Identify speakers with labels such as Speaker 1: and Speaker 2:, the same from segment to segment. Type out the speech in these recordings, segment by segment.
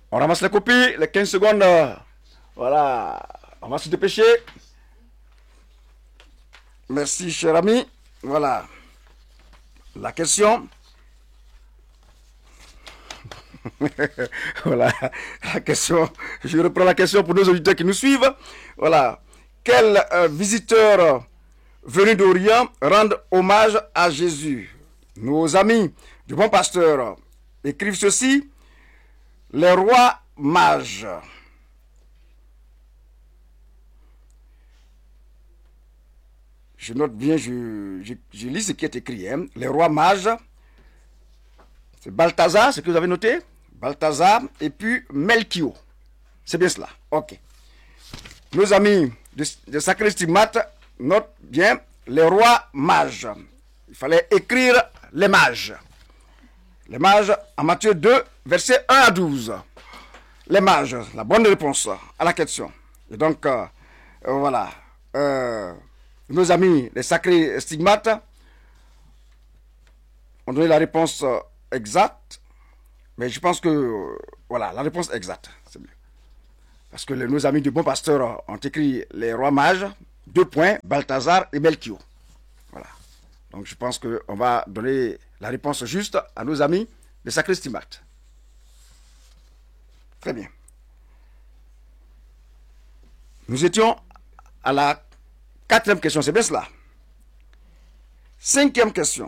Speaker 1: On ramasse les copies, les 15 secondes. Voilà. On va se dépêcher. Merci, cher ami. Voilà. La question. Voilà. La question. Je reprends la question pour nos auditeurs qui nous suivent. Voilà. Quel visiteur venu d'Orient rend hommage à Jésus? Nos amis du Bon Pasteur écrivent ceci. Les rois mages. Je note bien, je lis ce qui est écrit. Hein. Les rois mages, c'est Balthazar, ce que vous avez noté. Balthazar et puis Melchior. C'est bien cela. Ok. Nos amis de Sacré Stigmate notent bien les rois mages. Il fallait écrire les mages. Les mages en Matthieu 2, versets 1 à 12. Les mages, la bonne réponse à la question. Et donc, voilà. Nos amis, les sacrés stigmates, ont donné la réponse exacte. Mais je pense que, voilà, la réponse exacte, c'est mieux. Parce que nos amis du Bon Pasteur ont écrit les rois mages, 2 points, Balthazar et Melchior. Voilà. Donc, je pense qu'on va donner la réponse juste à nos amis des sacrés stigmates. Très bien. Nous étions à la 4e question, c'est bien cela. 5e question.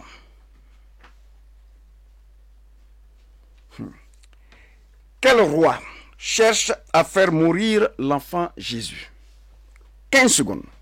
Speaker 1: Quel roi cherche à faire mourir l'enfant Jésus? 15 secondes.